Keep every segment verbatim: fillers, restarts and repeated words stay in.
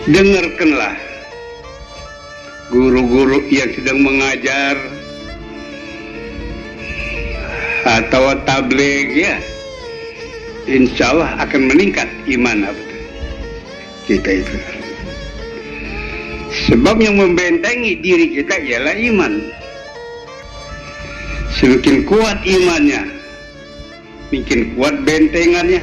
dengarkanlah guru-guru yang sedang mengajar atau tabligh, ya, insya Allah akan meningkat iman kita itu. Sebab yang membentengi diri kita ialah iman. Semakin kuat imannya, makin kuat bentengannya.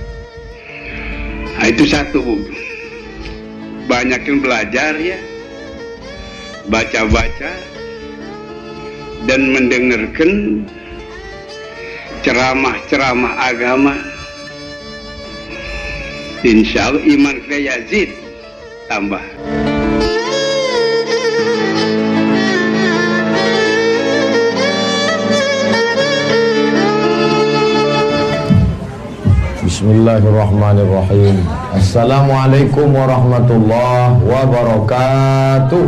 Nah, itu satu. Banyakin belajar, ya, baca-baca dan mendengarkan ceramah-ceramah agama. Insya Allah iman kita yazid, tambah. Bismillahirrahmanirrahim. Assalamualaikum warahmatullahi wabarakatuh.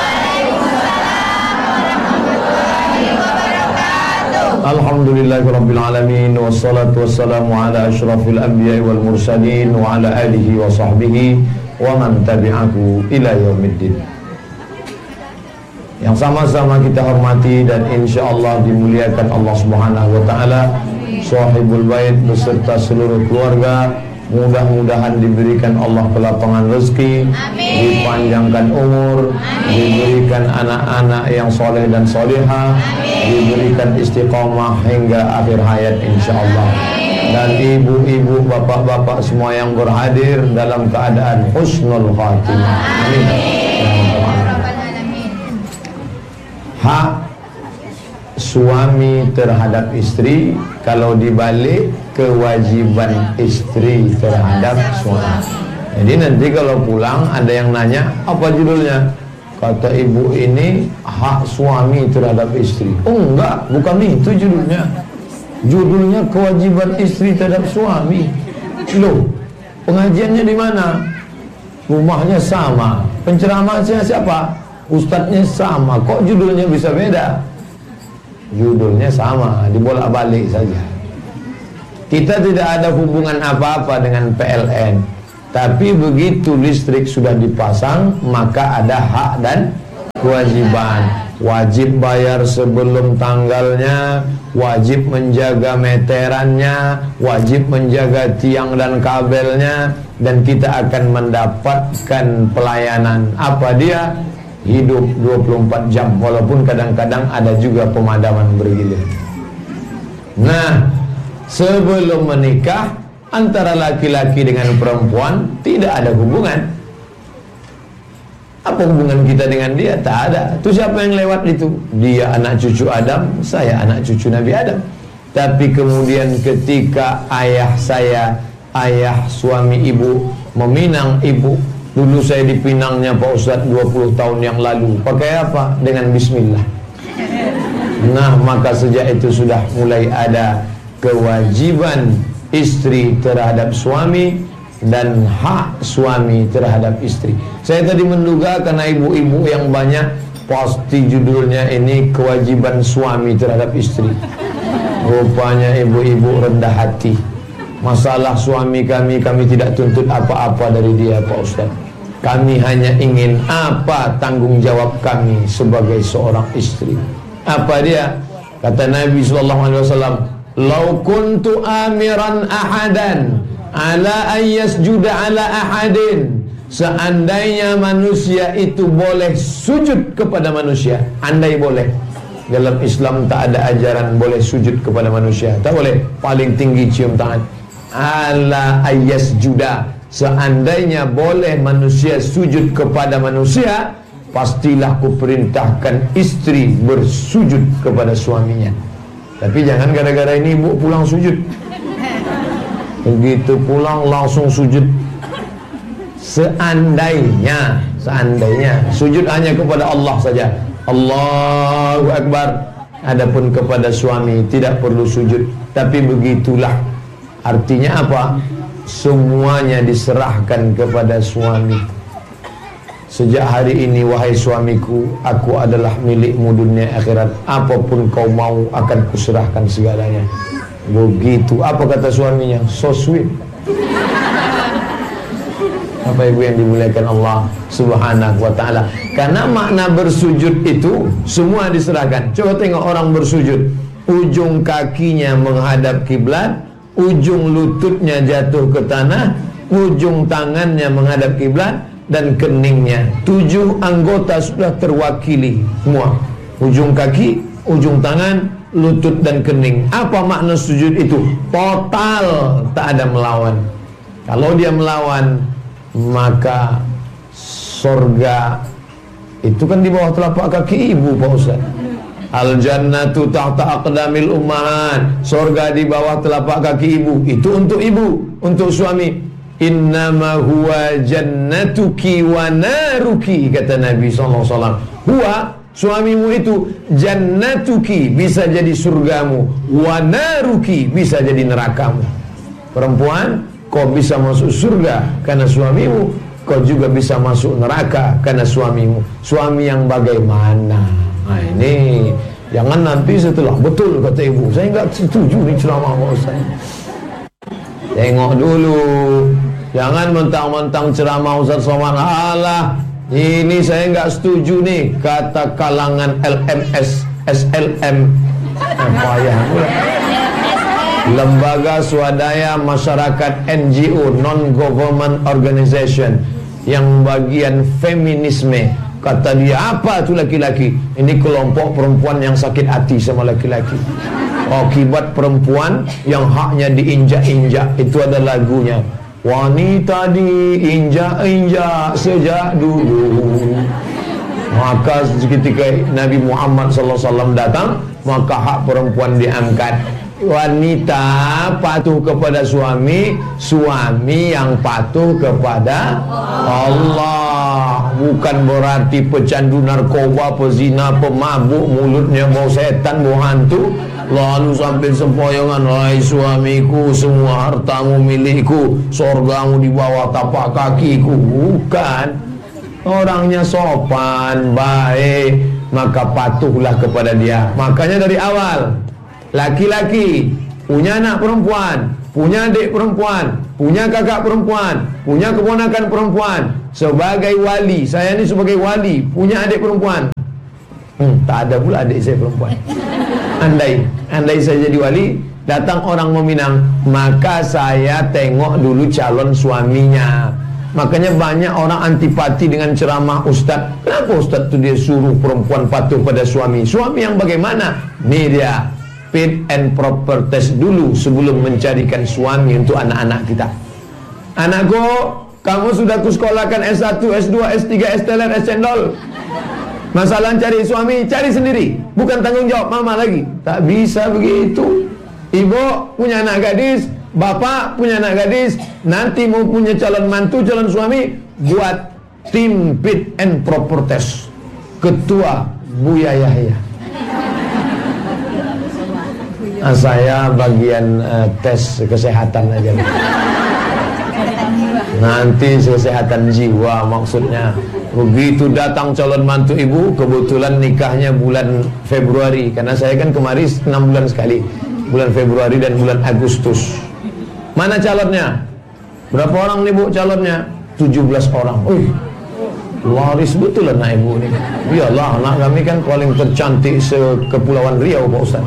Alhamdulillahirabbil alamin, wassalatu wassalamu ala asyrafil anbiya'i wal mursalin wa ala alihi wa sahbihi wa man tabi'ahu ila yaumiddin. Yang sama-sama kita hormati dan insyaallah dimuliakan Allah Subhanahu wa taala, sahibul bait beserta seluruh keluarga, mudah-mudahan diberikan Allah kelapangan rezeki, amin, dipanjangkan umur, amin, diberikan anak-anak yang soleh dan soleha, amin, diberikan istiqomah hingga akhir hayat insyaallah, dan ibu-ibu, bapak-bapak semua yang berhadir dalam keadaan husnul khatimah, amin. Hak suami terhadap istri, kalau dibalik kewajiban istri terhadap suami. Jadi nanti kalau pulang ada yang nanya, apa judulnya? Kata ibu ini hak suami terhadap istri. Oh enggak, bukan itu judulnya. Judulnya kewajiban istri terhadap suami. Loh, pengajiannya di mana? Rumahnya sama, penceramahnya siapa? Ustadznya sama, kok judulnya bisa beda? Judulnya sama, dibolak-balik saja. Kita tidak ada hubungan apa-apa dengan P L N, tapi begitu listrik sudah dipasang, maka ada hak dan kewajiban. Wajib bayar sebelum tanggalnya, wajib menjaga meterannya, wajib menjaga tiang dan kabelnya, dan kita akan mendapatkan pelayanan. Apa dia? Hidup dua puluh empat jam, walaupun kadang-kadang ada juga pemadaman bergilir. Nah, sebelum menikah antara laki-laki dengan perempuan tidak ada hubungan. Apa hubungan kita dengan dia? Tak ada. Itu siapa yang lewat itu? Dia anak cucu Adam, saya anak cucu Nabi Adam. Tapi kemudian ketika ayah saya, ayah suami ibu meminang ibu, dulu saya dipinangnya Pak Ustadz dua puluh tahun yang lalu. Pakai apa? Dengan bismillah. Nah, maka sejak itu sudah mulai ada kewajiban istri terhadap suami dan hak suami terhadap istri. Saya tadi menduga karena ibu-ibu yang banyak, pasti judulnya ini kewajiban suami terhadap istri. Rupanya ibu-ibu rendah hati. Masalah suami kami, kami tidak tuntut apa-apa dari dia Pak Ustaz. Kami hanya ingin apa tanggung jawab kami sebagai seorang istri. Apa dia? Kata Nabi sallallahu alaihi wasallam, "Lau kuntu amiran ahadan ala an yasjuda ala ahadin." Seandainya manusia itu boleh sujud kepada manusia, andai boleh. Dalam Islam tak ada ajaran boleh sujud kepada manusia. Tak boleh. Paling tinggi cium tangan. Ala ayyasjuda, seandainya boleh manusia sujud kepada manusia, pastilah kuperintahkan istri bersujud kepada suaminya. Tapi jangan gara-gara ini ibu pulang sujud, begitu pulang langsung sujud. Seandainya, seandainya sujud hanya kepada Allah saja, Allahu Akbar. Adapun kepada suami tidak perlu sujud. Tapi begitulah. Artinya apa? Semuanya diserahkan kepada suami. Sejak hari ini wahai suamiku, aku adalah milikmu dunia akhirat. Apapun kau mau akan kuserahkan segalanya. Begitu. Apa kata suaminya? So sweet. Bapak Ibu yang dimuliakan Allah Subhanahu wa ta'ala. Karena makna bersujud itu semua diserahkan. Coba tengok orang bersujud, ujung kakinya menghadap kiblat, ujung lututnya jatuh ke tanah, ujung tangannya menghadap kiblat, dan keningnya. Tujuh anggota sudah terwakili semua. Ujung kaki, ujung tangan, lutut dan kening. Apa makna sujud itu? Total, tak ada melawan. Kalau dia melawan, maka sorga itu kan di bawah telapak kaki ibu, Pak Ustaz. Al jannatu tahta aqdamil ummahat. Sorga di bawah telapak kaki ibu. Itu untuk ibu, untuk suami. Innama huwa jannatuki wa naruki, kata Nabi sallallahu alaihi wasallam. Huwa, suamimu itu, jannatuki, bisa jadi surgamu, wa naruki, bisa jadi nerakamu. Perempuan, kau bisa masuk surga karena suamimu, kau juga bisa masuk neraka karena suamimu. Suami yang bagaimana? Nah ini, jangan nanti setelah, betul kata ibu, saya enggak setuju nih ceramah Pak Ustaz. Tengok dulu, jangan mentang-mentang ceramah Ustaz Somad, alah ini saya enggak setuju nih, kata kalangan L M S, S L M, apa ya, lembaga swadaya masyarakat, N G O, non-government organization, yang bagian feminisme. Kata dia, apa itu laki-laki? Ini kelompok perempuan yang sakit hati sama laki-laki. Akibat perempuan yang haknya diinjak-injak. Itu ada lagunya. Wanita diinjak-injak sejak dulu. Maka ketika Nabi Muhammad sallallahu alaihi wasallam datang, maka hak perempuan diangkat. Wanita patuh kepada suami, suami yang patuh kepada Allah. Bukan berarti pecandu narkoba, pezina, pemabuk, mulutnya bau setan, bau hantu, lalu sampai sempoyongan, wahai suamiku, semua hartamu milikku, sorgamu di bawah tapak kakiku. Bukan. Orangnya sopan, baik, maka patuhlah kepada dia. Makanya dari awal, laki-laki punya anak perempuan, punya adik perempuan, punya kakak perempuan, punya keponakan perempuan, sebagai wali, saya ini sebagai wali, punya adik perempuan. Hmm, tak ada pula adik saya perempuan. Andai, andai saya jadi wali, datang orang meminang, maka saya tengok dulu calon suaminya. Makanya banyak orang antipati dengan ceramah ustaz. Kenapa ustaz itu dia suruh perempuan patuh pada suami? Suami yang bagaimana? Ini dia, fit and proper test dulu sebelum mencarikan suami untuk anak-anak kita. Anakku, kamu sudah kusekolahkan S satu, S dua, S tiga, S teler, S cendol. Masalah cari suami, cari sendiri, bukan tanggung jawab mama lagi. Tak bisa begitu. Ibu punya anak gadis, bapak punya anak gadis, nanti mau punya calon mantu, calon suami, buat tim fit and proper test. Ketua Buya Yahya. Nah, saya bagian uh, tes kesehatan aja. Nanti kesehatan jiwa maksudnya. Begitu datang calon mantu ibu, kebetulan nikahnya bulan Februari, karena saya kan kemarin enam bulan sekali, bulan Februari dan bulan Agustus. Mana calonnya? Berapa orang nih bu calonnya? tujuh belas orang. Wih, laris betul anak ibu ini. Iyalah, anak kami kan paling tercantik sekepulauan Riau Pak Ustaz.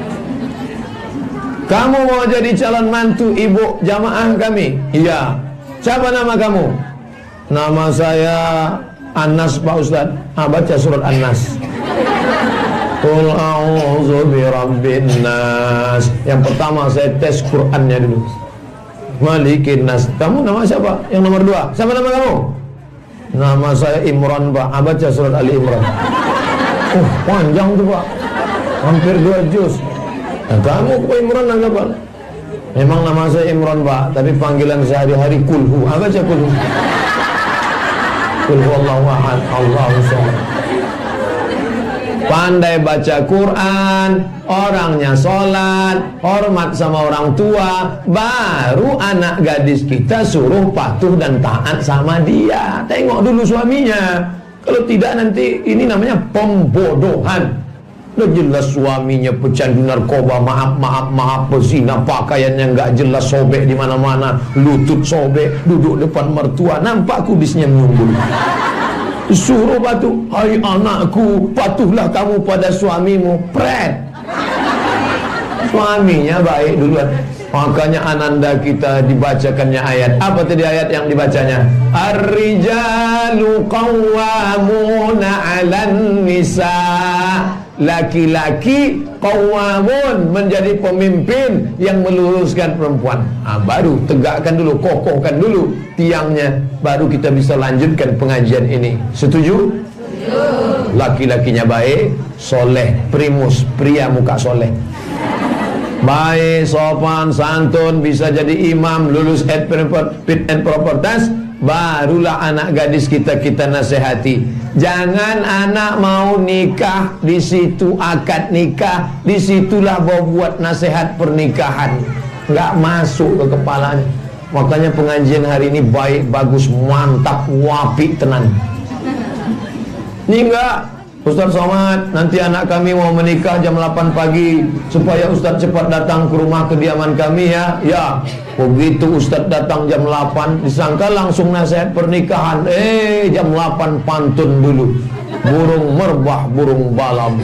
Kamu mau jadi calon mantu ibu jamaah kami? Iya. Siapa nama kamu? Nama saya Anas Pak Ustaz. Ah, baca surat An-Nas. Qul a'udzu birabbin nas. Yang pertama saya tes Qur'annya dulu. Malikin nas. Kamu nama siapa? Yang nomor dua. Siapa nama kamu? Nama saya Imran Pak. Ah, baca surat Ali Imran. Oh, panjang tuh Pak. Hampir dua juz. Nah, kamu ke Imran apa? Memang nama saya Imran Pak, tapi panggilan sehari-hari kulhu. Apa baca kulhu? Kulhu Allahu ahad, Allahu samad. Pandai baca Quran, orangnya sholat, hormat sama orang tua, baru anak gadis kita suruh patuh dan taat sama dia. Tengok dulu suaminya. Kalau tidak nanti ini namanya pembodohan. Udah jelas suaminya pecandu narkoba, maaf maaf maaf pezina, pakaiannya nggak jelas, sobek di mana-mana, lutut sobek, duduk depan mertua, nampak kubisnya menyumbul. Suruh batu, hai anakku, patuhlah kamu pada suamimu. Pret. Suaminya baik duluan. Makanya ananda kita dibacakannya ayat. Apa tadi ayat yang dibacanya? Ar-rijalu qawwamuna 'alan nisa. Laki-laki qawwamun, menjadi pemimpin yang meluruskan perempuan. Nah, baru tegakkan dulu, kokohkan dulu tiangnya, baru kita bisa lanjutkan pengajian ini. Setuju? Laki-lakinya baik, soleh, primus, pria muka soleh, baik, sopan, santun, bisa jadi imam, lulus fit and proper test, barulah anak gadis kita kita nasihati. Jangan anak mau nikah di situ akad nikah, disitulah bawa buat nasihat pernikahan, nggak masuk ke kepalanya. Makanya pengajian hari ini baik, bagus, mantap, wapi, tenan. Ini enggak, Ustaz Somad, nanti anak kami mau menikah jam delapan pagi, supaya Ustaz cepat datang ke rumah kediaman kami ya. Ya, begitu Ustaz datang jam delapan, disangka langsung nasihat pernikahan. Eh, jam delapan pantun dulu. Burung merbah, burung balam.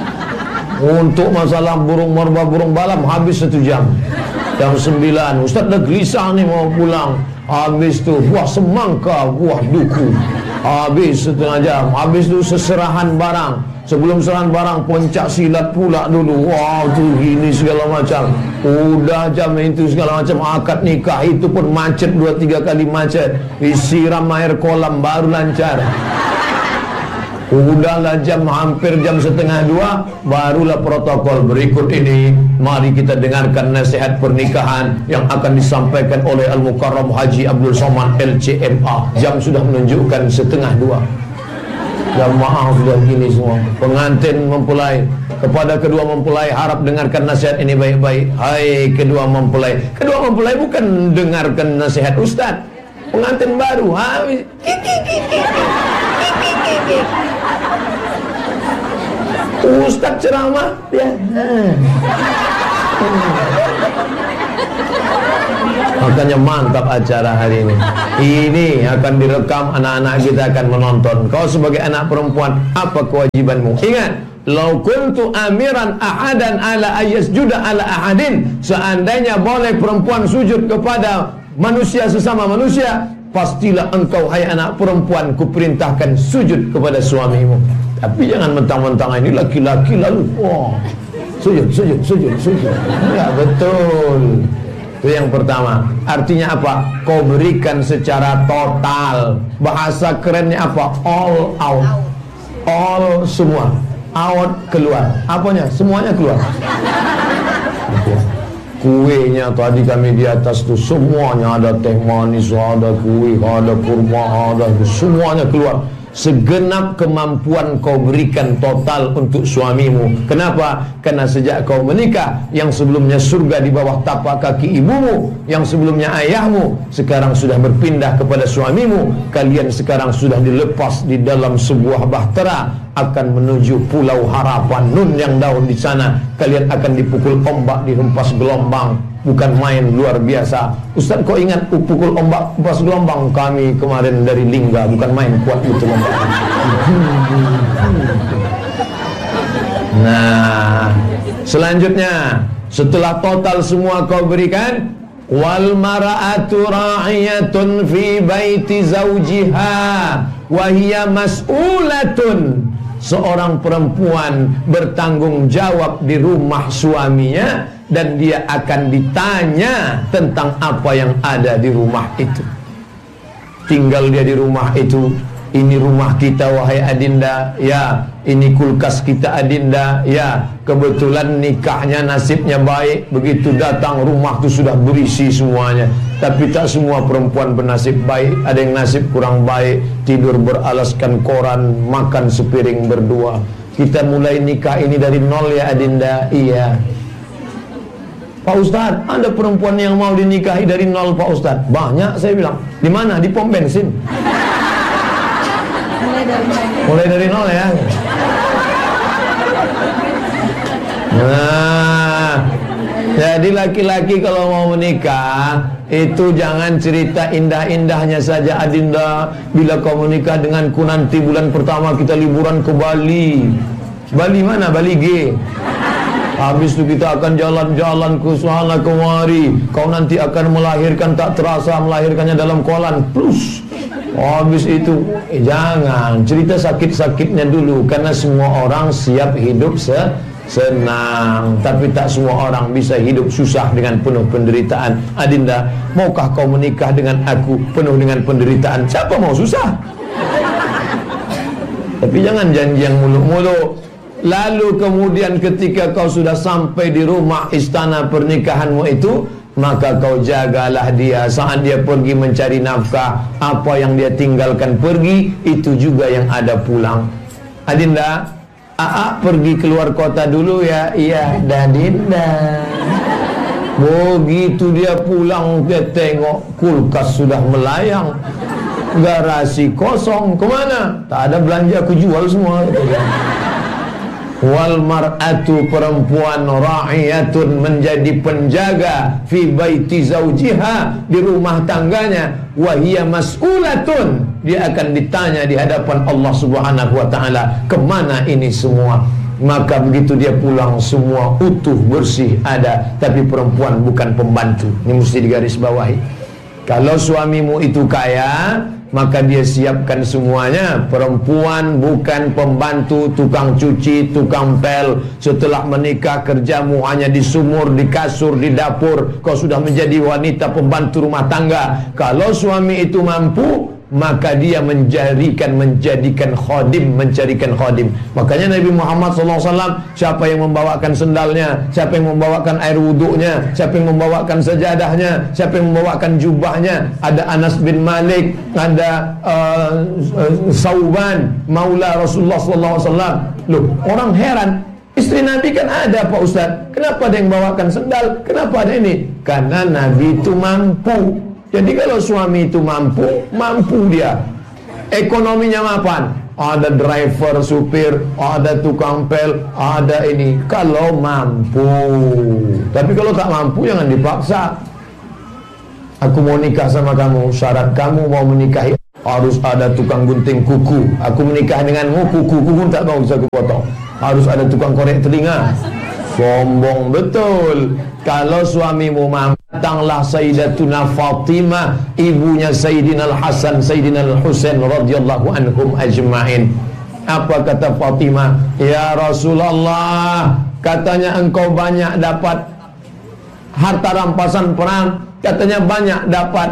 Untuk masalah burung merbah, burung balam habis satu jam. Jam sembilan, Ustaz dah gelisah nih mau pulang. Habis tu buah semangka, buah duku. Habis setengah jam. Habis tu seserahan barang. Sebelum serahan barang, pencak silat pula dulu. Wah, wow, tu gini segala macam. Udah jam itu segala macam. Akad nikah itu pun macet, dua tiga kali macet. Disiram air kolam baru lancar. Udahlah jam hampir jam setengah dua, barulah protokol berikut ini. Mari kita dengarkan nasihat pernikahan yang akan disampaikan oleh Al-Mukarram Haji Abdul Somad L C M A. Jam sudah menunjukkan setengah dua. Jamaah sudah gini semua. Pengantin mempelai, kepada kedua mempelai harap dengarkan nasihat ini baik-baik. Hai kedua mempelai, kedua mempelai bukan dengarkan nasihat Ustaz. Pengantin baru, habis. Ustaz ceramah ya. Makanya mantap acara hari ini. Ini akan direkam, anak-anak kita akan menonton. Kau sebagai anak perempuan, apa kewajibanmu? Ingat, lau kuntu amiran ahadan ala ayasjuda ala ahadin. Seandainya boleh perempuan sujud kepada manusia sesama manusia, pastilah engkau hai anak perempuan kuperintahkan sujud kepada suamimu. Tapi jangan mentang-mentang ini laki-laki lalu wah, sujud, sujud, sujud, sujud. Enggak betul. Itu yang pertama. Artinya apa? Kau berikan secara total. Bahasa kerennya apa? All out. All semua. Out keluar. Apanya? Semuanya keluar. Kuenya tadi kami di atas tuh semuanya ada, teh manis, ada kue, ada kurma, ada semuanya keluar. Segenap kemampuan kau berikan total untuk suamimu. Kenapa? Karena sejak kau menikah, yang sebelumnya surga di bawah tapak kaki ibumu, yang sebelumnya ayahmu, sekarang sudah berpindah kepada suamimu. Kalian sekarang sudah dilepas di dalam sebuah bahtera, akan menuju pulau harapan. Nun yang daun di sana, kalian akan dipukul ombak, dihempas gelombang. Bukan main, luar biasa. Ustaz kok ingat pukul ombak, hempas gelombang? Kami kemarin dari Lingga, bukan main, kuat itu ombak. Nah, selanjutnya setelah total semua kau berikan, wal mar'atu ra'iyatun fi baiti zawjiha wa hiya mas'ulatun. Seorang perempuan bertanggung jawab di rumah suaminya, dan dia akan ditanya tentang apa yang ada di rumah itu. Tinggal dia di rumah itu. Ini rumah kita wahai Adinda. Ya, ini kulkas kita Adinda. Ya, kebetulan nikahnya nasibnya baik. Begitu datang rumah itu sudah berisi semuanya. Tapi tak semua perempuan bernasib baik. Ada yang nasib kurang baik, tidur beralaskan koran, makan sepiring berdua. Kita mulai nikah ini dari nol ya Adinda. Iya. Pak Ustadz, ada perempuan yang mau dinikahi dari nol Pak Ustadz? Banyak, saya bilang. Di mana? Di pom bensin. Mulai dari nol ya. Nah, jadi laki-laki kalau mau menikah itu jangan cerita indah-indahnya saja. Adinda, bila kau menikah denganku nanti bulan pertama kita liburan ke Bali. Bali mana? Bali G. Habis itu kita akan jalan-jalan ke sana kemari. Kau nanti akan melahirkan, tak terasa melahirkannya dalam kolan plus. Habis itu eh, jangan cerita sakit-sakitnya dulu, karena semua orang siap hidup se senang, tapi tak semua orang bisa hidup susah dengan penuh penderitaan. Adinda, maukah kau menikah dengan aku penuh dengan penderitaan? Siapa mau susah? Tapi jangan janji yang muluk-muluk. Lalu kemudian ketika kau sudah sampai di rumah istana pernikahanmu itu, maka kau jagalah dia saat dia pergi mencari nafkah. Apa yang dia tinggalkan pergi, itu juga yang ada pulang. Adinda, Aa pergi keluar kota dulu ya. Iya, Dadinda. Begitu dia pulang, dia tengok kulkas sudah melayang, garasi kosong. Kemana? Tak ada belanja, aku jual semua. Wal mar'atu, perempuan, ra'iyatun, menjadi penjaga, fi baiti zaujiha, di rumah tangganya, wa hiya mas'ulatun, dia akan ditanya di hadapan Allah Subhanahu wa taala, kemana ini semua? Maka begitu dia pulang semua utuh bersih ada, tapi perempuan bukan pembantu. Ini mesti digarisbawahi. Kalau suamimu itu kaya, maka dia siapkan semuanya. Perempuan bukan pembantu, tukang cuci, tukang pel. Setelah menikah kerjamu hanya di sumur, di kasur, di dapur. Kau sudah menjadi wanita pembantu rumah tangga. Kalau suami itu mampu, maka dia menjadikan menjadikan khadim, mencarikan khadim. Makanya Nabi Muhammad sallallahu alaihi wasallam, siapa yang membawakan sendalnya, siapa yang membawakan air wuduknya, siapa yang membawakan sajadahnya, siapa yang membawakan jubahnya. Ada Anas bin Malik, ada uh, uh, Sauban, maula Rasulullah sallallahu alaihi wasallam. Loh, orang heran, istri Nabi kan ada Pak Ustaz, kenapa ada yang bawakan sendal, kenapa ada ini? Karena Nabi itu mampu. Jadi kalau suami itu mampu, mampu dia. Ekonominya mapan. Ada driver, supir, ada tukang pel, ada ini. Kalau mampu. Tapi kalau tak mampu, jangan dipaksa. Aku mau nikah sama kamu, syarat kamu mau menikahi harus ada tukang gunting kuku. Aku menikah denganmu, kuku-kuku tak mau bisa aku potong. Harus ada tukang korek telinga. Sombong betul. Kalau suamimu mampu, datanglah Sayyidatuna Fatimah, ibunya Sayyidina Al-Hasan, Sayyidina Al-Husain radhiyallahu anhum ajma'in. Apa kata Fatimah? Ya Rasulullah, katanya engkau banyak dapat harta rampasan perang, katanya banyak dapat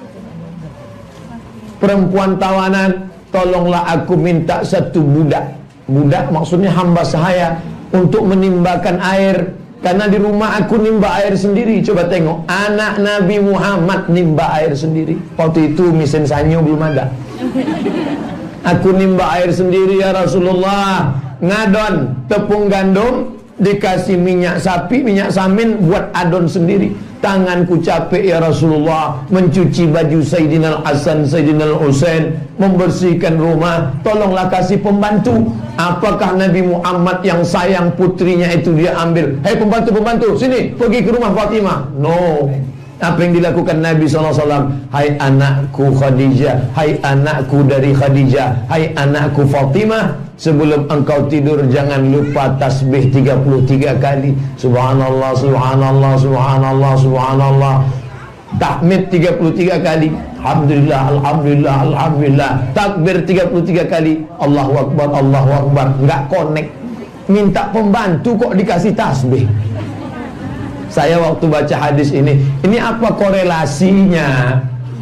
perempuan tawanan. Tolonglah aku minta satu budak. Budak maksudnya hamba sahaya, untuk menimbakan air. Karena di rumah aku nimba air sendiri. Coba tengok, anak Nabi Muhammad nimba air sendiri. Waktu itu mesin sanyo belum ada. Aku nimba air sendiri ya Rasulullah. Ngadon tepung gandum, dikasih minyak sapi, minyak samin, buat adon sendiri. Tanganku capek ya Rasulullah, mencuci baju Sayyidina Al-Hasan, Sayyidina Al-Husain, membersihkan rumah. Tolonglah kasih pembantu. Apakah Nabi Muhammad yang sayang putrinya itu dia ambil, hei pembantu-pembantu, sini, pergi ke rumah Fatimah? No. Apa yang dilakukan Nabi shallallahu alaihi wasallam? Hai anakku Khadijah, hai anakku dari Khadijah, hai anakku Fatimah, sebelum engkau tidur jangan lupa tasbih tiga puluh tiga kali. Subhanallah, subhanallah, subhanallah, subhanallah. Tahmid tiga puluh tiga kali. Alhamdulillah, alhamdulillah, alhamdulillah. Takbir tiga puluh tiga kali. Allahu Akbar, Allahu Akbar. Enggak connect. Minta pembantu kok dikasih tasbih. Saya waktu baca hadis ini, ini apa korelasinya?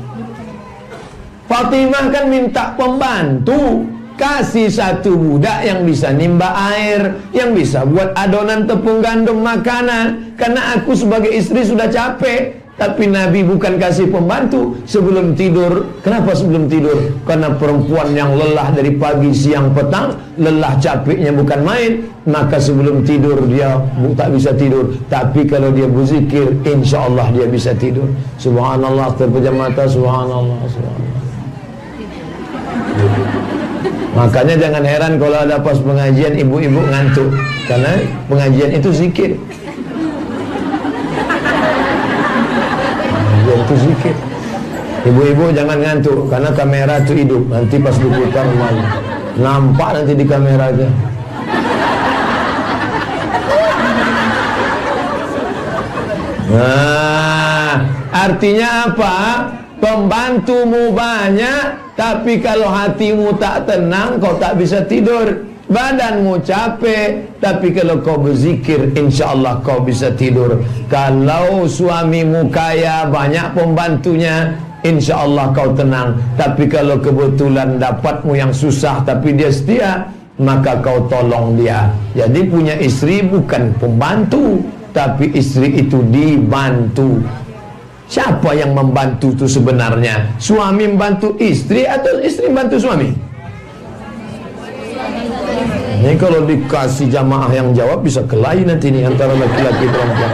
Fatimah kan minta pembantu, kasih satu budak yang bisa nimba air, yang bisa buat adonan tepung gandum makanan. Karena aku sebagai istri sudah capek. Tapi Nabi bukan kasih pembantu sebelum tidur. Kenapa sebelum tidur? Karena perempuan yang lelah dari pagi, siang, petang, lelah capeknya bukan main. Maka sebelum tidur dia tak bisa tidur. Tapi kalau dia berzikir, insya Allah dia bisa tidur. Subhanallah, terpejam mata. Subhanallah, subhanallah. Makanya jangan heran kalau ada pas pengajian ibu-ibu ngantuk, karena pengajian itu zikir. Pengajian itu zikir. Ibu-ibu jangan ngantuk, karena kamera itu hidup. Nanti pas diputar malu, nampak nanti di kamera itu. Nah, artinya apa? Pembantumu banyak, tapi kalau hatimu tak tenang, kau tak bisa tidur. Badanmu capek, tapi kalau kau berzikir, insya Allah kau bisa tidur. Kalau suamimu kaya, banyak pembantunya, insya Allah kau tenang. Tapi kalau kebetulan dapatmu yang susah, tapi dia setia, maka kau tolong dia. Jadi punya istri bukan pembantu, tapi istri itu dibantu. Siapa yang membantu itu sebenarnya? Suami membantu istri atau istri membantu suami? Ini kalau dikasih jamaah yang jawab bisa kelahi nanti nih antara laki-laki perempuan.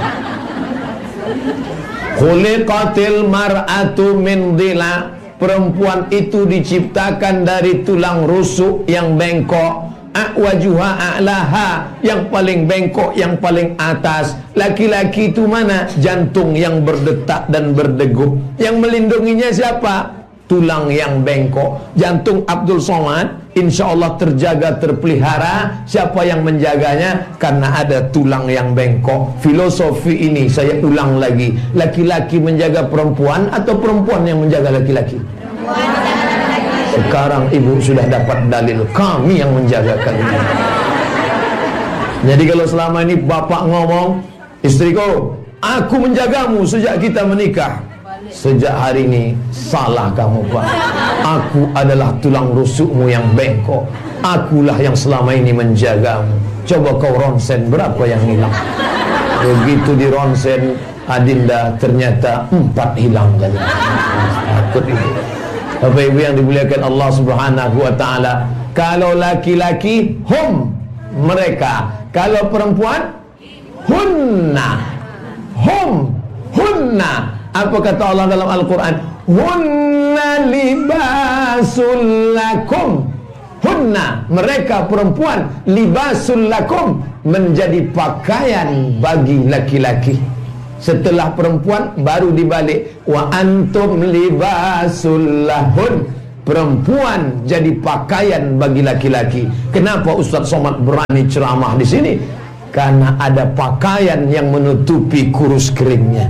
Khuliqatil mar'atu min dhila. Perempuan itu diciptakan dari tulang rusuk yang bengkok. A'wajuha a'laha, yang paling bengkok, yang paling atas. Laki-laki itu mana? Jantung yang berdetak dan berdegup. Yang melindunginya siapa? Tulang yang bengkok. Jantung Abdul Somad insya Allah terjaga, terpelihara. Siapa yang menjaganya? Karena ada tulang yang bengkok. Filosofi ini saya ulang lagi, laki-laki menjaga perempuan atau perempuan yang menjaga laki-laki? Sekarang ibu sudah dapat dalil, kami yang menjaga kalian. Jadi kalau selama ini bapak ngomong, istriku, aku menjagamu sejak kita menikah, sejak hari ini salah kamu pak. Aku adalah tulang rusukmu yang bengkok. Akulah yang selama ini menjagamu. Coba kau ronsen, berapa yang hilang? Begitu di ronsen, Adinda ternyata empat hilang kali. Takut itu. Bapak ibu yang dimuliakan Allah subhanahu wa ta'ala, kalau laki-laki hum, mereka. Kalau perempuan hunna, hum, hunna. Apa kata Allah dalam Al-Quran? Hunna libasul lakum. Hunna, mereka perempuan, libasul lakum, menjadi pakaian bagi laki-laki. Setelah perempuan baru dibalik, wa antum libasul lahun. Perempuan jadi pakaian bagi laki-laki. Kenapa Ustaz Somad berani ceramah di sini? Karena ada pakaian yang menutupi kurus keringnya.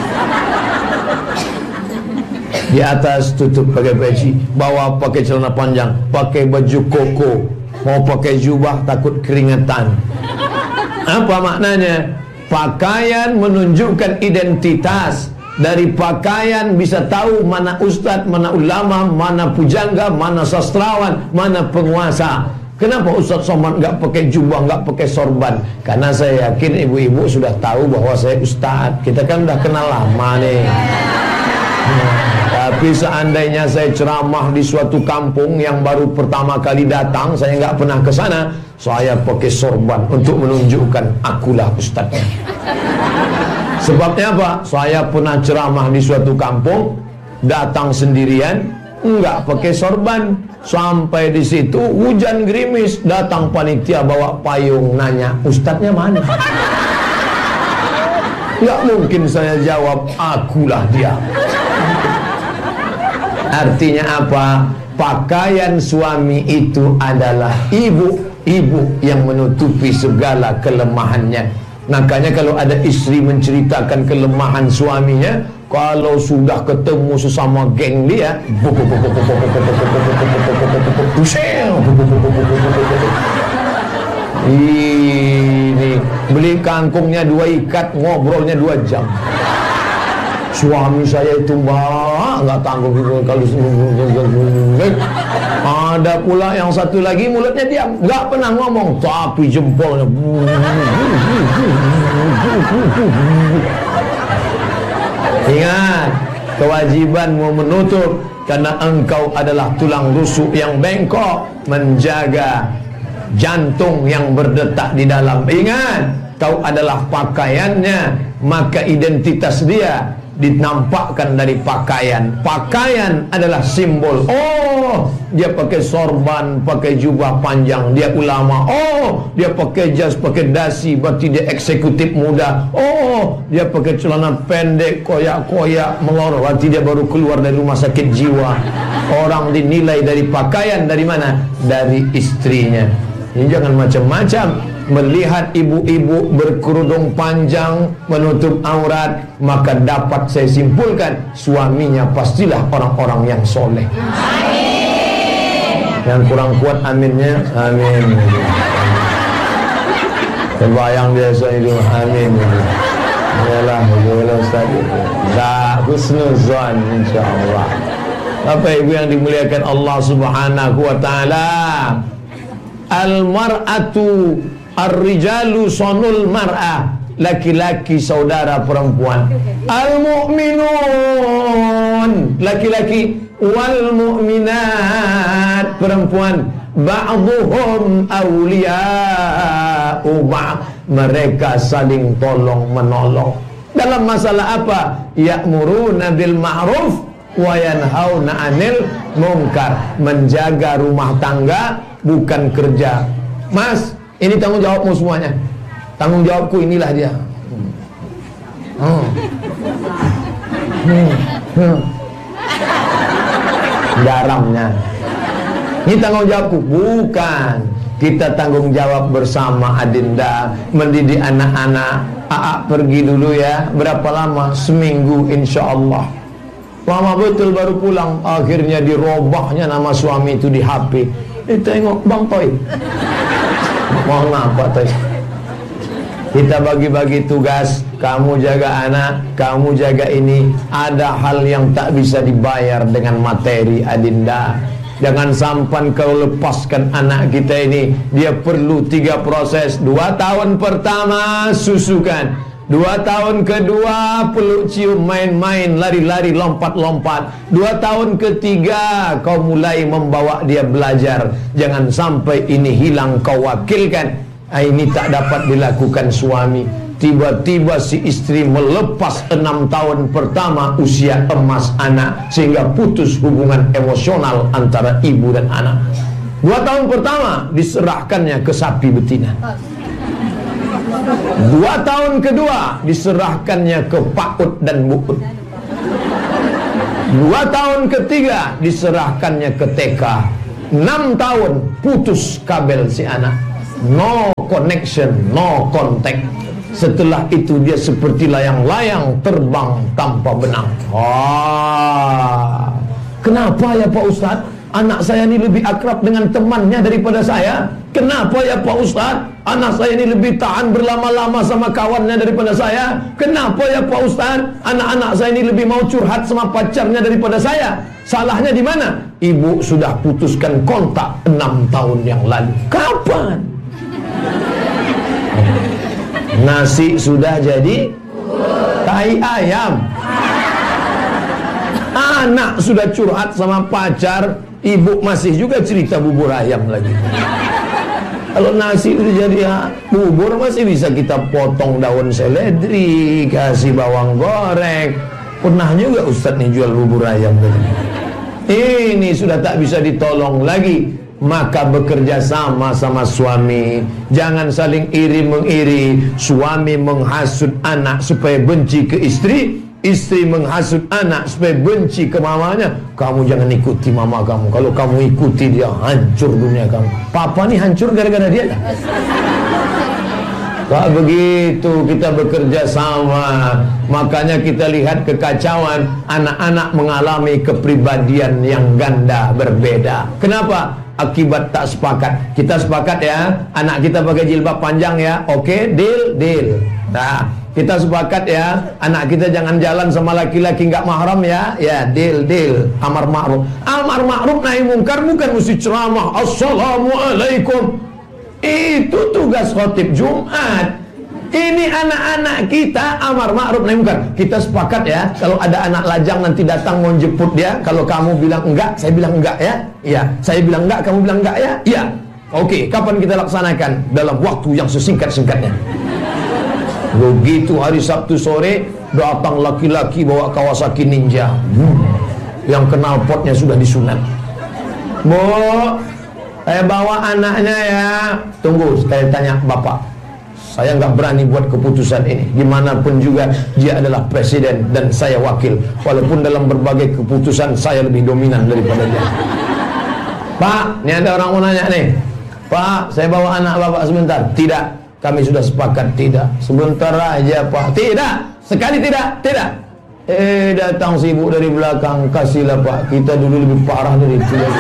Di atas tutup pakai peci, bawah pakai celana panjang, pakai baju koko, mau pakai jubah takut keringetan. Apa maknanya? Pakaian menunjukkan identitas. Dari pakaian bisa tahu mana ustadz, mana ulama, mana pujangga, mana sastrawan, mana penguasa. Kenapa Ustaz Somad nggak pakai jubah, nggak pakai sorban? Karena saya yakin ibu-ibu sudah tahu bahwa saya ustadz. Kita kan udah kenal lama nih. Hmm. Tapi seandainya saya ceramah di suatu kampung yang baru pertama kali datang, saya nggak pernah ke sana, saya pakai sorban untuk menunjukkan akulah ustadznya. Sebabnya apa? Saya pernah ceramah di suatu kampung, datang sendirian, nggak pakai sorban. Sampai di situ hujan gerimis, datang panitia bawa payung, nanya ustadznya mana? Nggak mungkin saya jawab, akulah dia. Artinya apa? Pakaian suami itu adalah ibu-ibu yang menutupi segala kelemahannya. Makanya kalau ada istri menceritakan kelemahan suaminya, kalau sudah ketemu sesama geng dia, ini beli kangkungnya dua ikat, ngobrolnya dua jam. Suami saya itu mbak nggak tanggung kalau ada pula yang satu lagi mulutnya diam, nggak pernah ngomong, tapi jempolnya. Ingat, kewajibanmu menutup karena engkau adalah tulang rusuk yang bengkok, menjaga jantung yang berdetak di dalam. Ingat, kau adalah pakaiannya, maka identitas dia dinampakkan dari pakaian. Pakaian adalah simbol. Oh, dia pakai sorban, pakai jubah panjang, dia ulama. Oh, dia pakai jas, pakai dasi, berarti dia eksekutif muda. Oh, dia pakai celana pendek, koyak-koyak, melorot, berarti dia baru keluar dari rumah sakit jiwa. Orang dinilai dari pakaian. Dari mana? Dari istrinya. Ini jangan macam-macam. Melihat ibu-ibu berkerudung panjang menutup aurat, maka dapat saya simpulkan suaminya pastilah orang-orang yang soleh. Amin. Yang kurang kuat aminnya, amin. Terbayang biasa itu, amin. Yalah, yalah Ustaz. La husnuzan insyaallah. Bapak Ibu yang dimuliakan Allah Subhanahu wa taala. Al-mar'atu ar-rijalu sonul mar'ah, laki-laki saudara perempuan. Al-mu'minun, laki-laki. Wal mu'minat, perempuan. Ba'duhum awliya'u ba'd, mereka saling tolong menolong. Dalam masalah apa? Ya'muruna bil ma'ruf wa yanhauna 'anil munkar, menjaga rumah tangga, bukan kerja. Mas, ini tanggung jawabmu semuanya. Tanggung jawabku inilah dia. Hmm. Hmm. Hmm. Garamnya. Ini tanggung jawabku, bukan. Kita tanggung jawab bersama Adinda, mendidik anak-anak. Aa pergi dulu ya. Berapa lama? Seminggu insya Allah. Lama betul baru pulang. Akhirnya dirobahnya nama suami itu di H P. Eh tengok Bang Toy. Mohon maaf Pak Toy. Kita bagi-bagi tugas. Kamu jaga anak, kamu jaga ini. Ada hal yang tak bisa dibayar dengan materi Adinda. Jangan sampai kau lepaskan anak kita ini. Dia perlu tiga proses. Dua tahun pertama susukan. Dua tahun kedua peluk cium, main-main, lari-lari, lompat-lompat. Dua tahun ketiga kau mulai membawa dia belajar. Jangan sampai ini hilang kau wakilkan. Ini tak dapat dilakukan suami. Tiba-tiba si istri melepas enam tahun pertama usia emas anak, sehingga putus hubungan emosional antara ibu dan anak. Dua tahun pertama diserahkannya ke sapi betina. Dua tahun kedua diserahkannya ke paut dan bukut. Dua tahun ketiga diserahkannya ke T K. Enam tahun putus kabel si anak. No connection, no contact. Setelah itu dia seperti layang-layang terbang tanpa benang. Ah, kenapa ya Pak Ustadz? Anak saya ini lebih akrab dengan temannya daripada saya. Kenapa ya Pak Ustadz? Anak saya ini lebih tahan berlama-lama sama kawannya daripada saya. Kenapa ya Pak Ustadz? Anak-anak saya ini lebih mau curhat sama pacarnya daripada saya. Salahnya di mana? Ibu sudah putuskan kontak enam tahun yang lalu. Kapan? Nasi sudah jadi tai ayam. Anak sudah curhat sama pacar, ibu masih juga cerita bubur ayam lagi. Kalau nasi udah jadi ya, bubur masih bisa kita potong daun seledri, kasih bawang goreng. Pernah juga Ustadz nih jual bubur ayam tadi. Ini sudah tak bisa ditolong lagi. Maka bekerja sama sama suami. Jangan saling iri mengiri. Suami menghasut anak supaya benci ke istri, istri menghasut anak supaya benci ke mamanya. Kamu jangan ikuti mama kamu. Kalau kamu ikuti dia, hancur dunia kamu. Papa nih hancur gara-gara dia. Tak begitu kita bekerja sama. Makanya kita lihat kekacauan. Anak-anak mengalami kepribadian yang ganda berbeda. Kenapa? Akibat tak sepakat. Kita sepakat ya, anak kita pakai jilbab panjang ya. Oke, deal, deal. Nah, kita sepakat ya, anak kita jangan jalan sama laki-laki nggak mahram ya. Ya, deal, deal. Amar ma'ruf. Amar ma'ruf nahi mungkar bukan mesti ceramah. Assalamualaikum. Itu tugas khotib Jumat. Ini anak-anak kita amar ma'ruf nahi mungkar. Kita sepakat ya, kalau ada anak lajang nanti datang mau jemput dia, kalau kamu bilang enggak, saya bilang enggak ya. Iya, saya bilang enggak, kamu bilang enggak ya. Iya. Oke, kapan kita laksanakan? Dalam waktu yang sesingkat-singkatnya. Begitu hari Sabtu sore, datang laki-laki bawa Kawasaki Ninja. Hmm. Yang knalpotnya sudah disunat. Bu, saya bawa anaknya ya. Tunggu, saya tanya bapak. Saya nggak berani buat keputusan ini. Gimana pun juga dia adalah presiden dan saya wakil. Walaupun dalam berbagai keputusan saya lebih dominan daripada dia. Pak, ini ada orang mau nanya nih. Pak, saya bawa anak bapak sebentar. Tidak, kami sudah sepakat tidak. Sebentar aja Pak. Tidak, sekali tidak, tidak. Eh, datang si ibu dari belakang. Kasihlah Pak, kita dulu lebih parah dari itu lagi.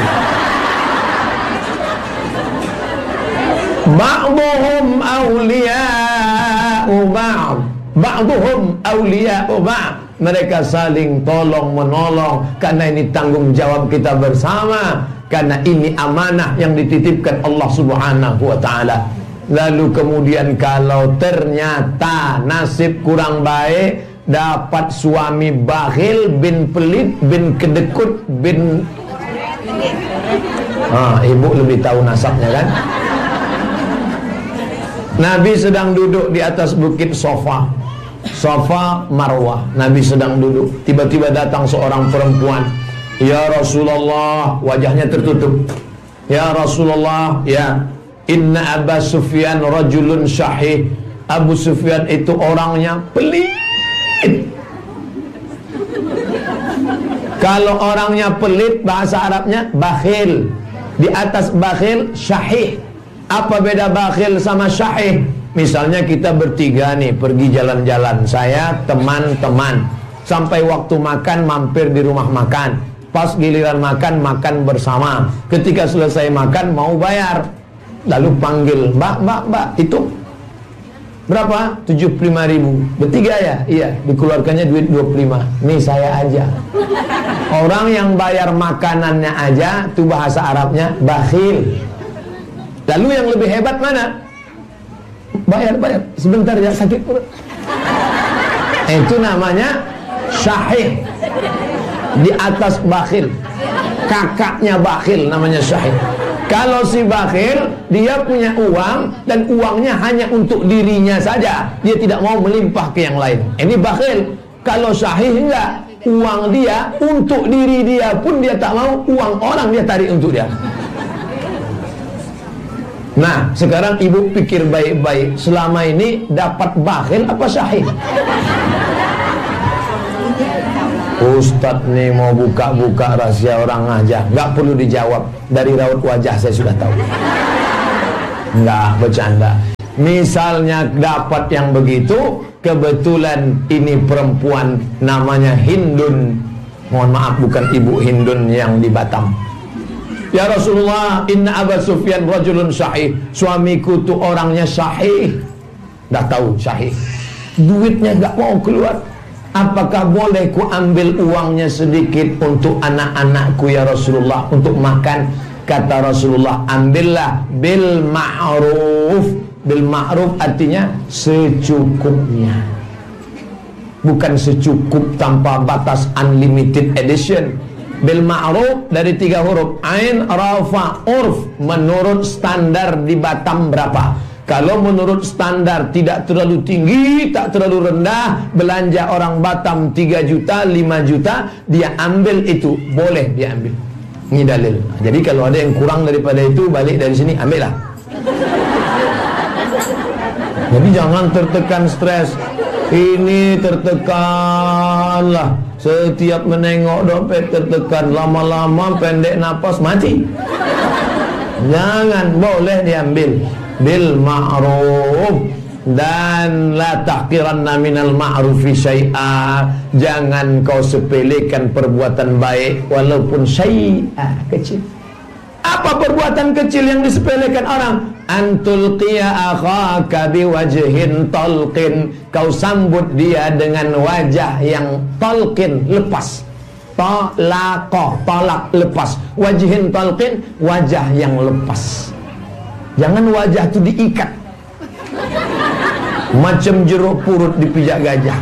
Ba'duhum awliya'u ba'd. Ba'duhum awliya'u ba'd. Mereka saling tolong menolong karena ini tanggung jawab kita bersama. Karena ini amanah yang dititipkan Allah Subhanahu wa ta'ala. Lalu kemudian kalau ternyata nasib kurang baik, dapat suami bakhil, bin pelit, bin kedekut, bin ah, ibu lebih tahu nasabnya kan. Nabi sedang duduk di atas bukit Safa, Safa Marwah. Nabi sedang duduk, tiba-tiba datang seorang perempuan. Ya Rasulullah, wajahnya tertutup. Ya Rasulullah, ya, inna Abu Sufyan rajulun syahih. Abu Sufyan itu orangnya pelit. Kalau orangnya pelit, bahasa Arabnya bakhil. Di atas bakhil, syahih. Apa beda bakhil sama syahih? Misalnya kita bertiga nih pergi jalan-jalan, saya, teman-teman. Sampai waktu makan mampir di rumah makan. Pas giliran makan, makan bersama. Ketika selesai makan mau bayar, lalu panggil, mbak, mbak, mbak, hitung. Berapa? tujuh puluh lima ribu. Bertiga ya? Iya, dikeluarkannya duit dua puluh lima. Nih saya aja. Orang yang bayar makanannya aja, itu bahasa Arabnya bakhil. Lalu yang lebih hebat mana? Bayar, bayar. Sebentar ya, sakit perut. Itu namanya syahih. Di atas bakhil. Kakaknya bakhil namanya syahih. Kalau si bakhil, dia punya uang dan uangnya hanya untuk dirinya saja. Dia tidak mau melimpah ke yang lain. Ini bakhil. Kalau syahih enggak. Uang dia untuk diri dia pun dia tak mau. Uang orang dia tarik untuk dia. Nah, sekarang ibu pikir baik-baik. Selama ini dapat bakhil apa syahih? Ustadz nih mau buka-buka rahasia orang aja. Gak perlu dijawab. Dari raut wajah saya sudah tahu. Enggak, bercanda. Misalnya dapat yang begitu, kebetulan ini perempuan namanya Hindun. Mohon maaf, bukan ibu Hindun yang di Batam. Ya Rasulullah, inna Abu Sufyan rajulun syahih. Suamiku tuh orangnya syahih. Dah tahu syahih. Duitnya gak mau keluar. Apakah boleh ku ambil uangnya sedikit untuk anak-anakku ya Rasulullah, untuk makan? Kata Rasulullah, ambillah bil ma'ruf. Bil ma'ruf artinya secukupnya. Bukan secukup tanpa batas, unlimited edition. Bil ma'ruf dari tiga huruf, ain, rafa, urf. Menurut standar di Batam berapa? Kalau menurut standar tidak terlalu tinggi, tak terlalu rendah, belanja orang Batam tiga juta, lima juta, dia ambil itu, boleh dia ambil. Ini dalil. Jadi kalau ada yang kurang daripada itu, balik dari sini, ambillah. Jadi jangan tertekan stres. Ini tertekan lah. Setiap menengok dompet tertekan. Lama-lama pendek napas, mati. Jangan, boleh diambil. Bil ma'ruf. Dan la tahqiranna minal ma'rufi syai'a. Jangan kau sepelekan perbuatan baik walaupun syai'a, kecil. Apa perbuatan kecil yang disepelekan orang? Antul qiya akhaka biwajhin talqin. Kau sambut dia dengan wajah yang talqin, lepas. Talaqah, talak, lepas. Wajhin talqin, wajah yang lepas. Jangan wajah itu diikat macam jeruk purut dipijak gajah.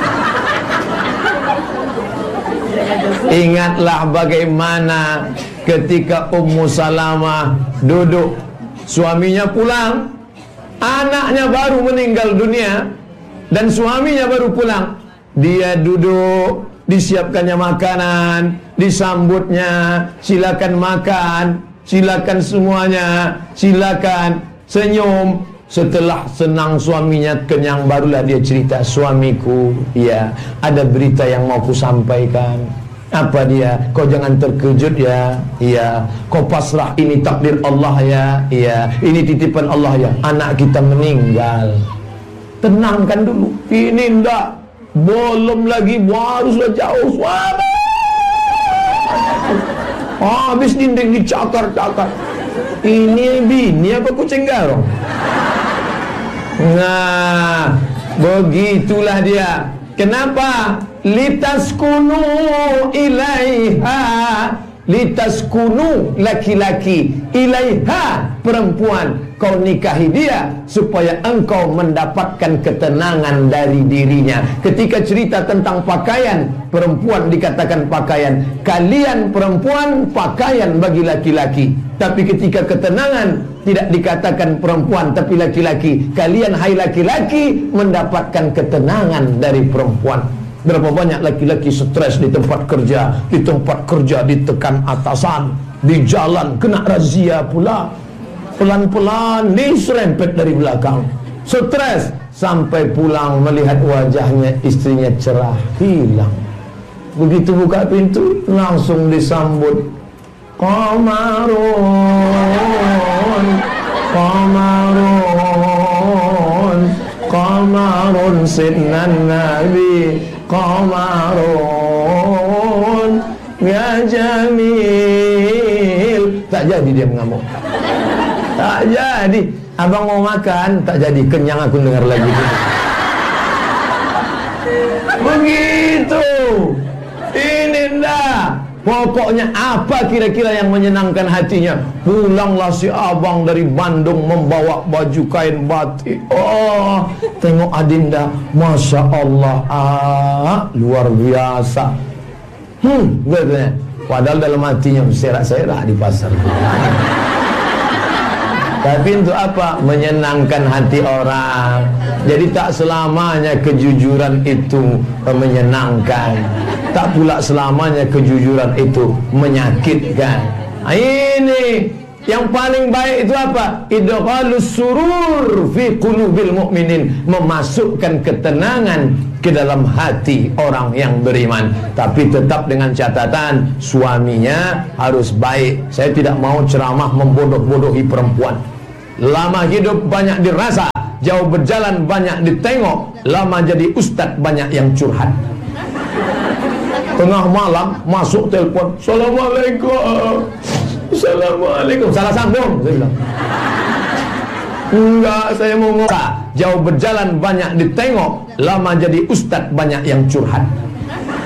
Ingatlah bagaimana ketika Ummu Salamah duduk, suaminya pulang, anaknya baru meninggal dunia. Dan suaminya baru pulang. Dia duduk, disiapkannya makanan, disambutnya, silakan makan, silakan semuanya, silakan senyum. Setelah senang suaminya kenyang, barulah dia cerita, suamiku, ya ada berita yang mau ku sampaikan. Apa dia? Kau jangan terkejut ya. Iya. Kau pasrah, ini takdir Allah ya. Iya. Ini titipan Allah ya. Anak kita meninggal. Tenangkan dulu. Ini ndak, belum lagi, baru sudah jauh suami. Oh, habis dinding dicakar-cakar. Ini bini apa kucing garong? Nah, begitulah dia. Kenapa? Litaskunu ilaiha. Litaskunu, laki-laki, ilaiha, perempuan. Kau nikahi dia supaya engkau mendapatkan ketenangan dari dirinya. Ketika cerita tentang pakaian, perempuan dikatakan pakaian. Kalian perempuan pakaian bagi laki-laki. Tapi ketika ketenangan, tidak dikatakan perempuan tapi laki-laki. Kalian hai laki-laki mendapatkan ketenangan dari perempuan. Berapa banyak laki-laki stres di tempat kerja, di tempat kerja ditekan atasan, di jalan kena razia pula, pelan-pelan diserempet dari belakang, stres, sampai pulang melihat wajahnya istrinya cerah, hilang. Begitu buka pintu langsung disambut, Qamarun, Qamarun, Qamarun sidnan Nabi, Qamarun ya Jamil. Tak jadi dia mengamuk. Tak jadi. Abang mau makan, tak jadi, kenyang aku dengar lagi itu. Begitu. Ini ndak. Pokoknya apa kira-kira yang menyenangkan hatinya? Pulanglah si abang dari Bandung membawa baju kain batik. Oh, tengok adinda, Masya Allah, ah, luar biasa. Hmm, katanya. Padahal dalam hatinya serak-serak di pasar. Tapi untuk apa? Menyenangkan hati orang. Jadi tak selamanya kejujuran itu menyenangkan. Tak pula selamanya kejujuran itu menyakitkan. Ini yang paling baik itu apa? Idghalus surur fi qulubil mu'minin, memasukkan ketenangan ke dalam hati orang yang beriman. Tapi tetap dengan catatan suaminya harus baik. Saya tidak mau ceramah membodoh-bodohi perempuan. Lama hidup banyak dirasa, jauh berjalan banyak ditengok, lama jadi ustadz banyak yang curhat. Tengah malam masuk telepon, Assalamualaikum, Assalamualaikum, salah sambung, saya bilang. Enggak, saya mau ngomong. Jauh berjalan banyak ditengok, lama jadi ustadz banyak yang curhat.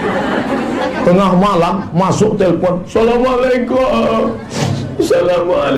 Tengah malam masuk telepon, Assalamualaikum, Assalamualaikum.